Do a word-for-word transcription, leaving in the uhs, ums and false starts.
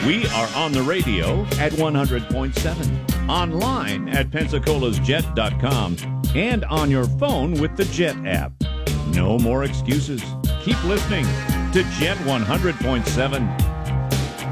We are on the radio at one hundred point seven, online at Pensacola's Jet dot com, and on your phone with the Jet app. No more excuses. Keep listening to Jet one hundred point seven.